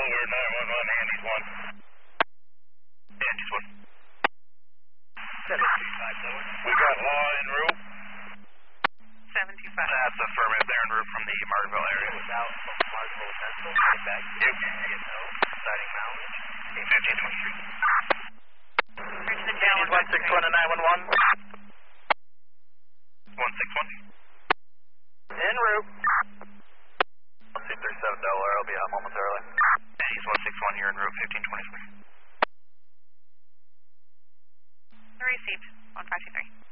Delaware 911, Andy's 1. Andy's 1. 725 Delaware. We got law en route. 725. That's affirmative. They're en route from the Margaretville area. Without Margaretville Central, get back to Yep. CSO, citing mileage. 1523. Bridge the channel. 161 to 911. 161. En route. 137 Delaware, I'll be out momentarily. Andy's 161 here en route, 1523. Received. 1523.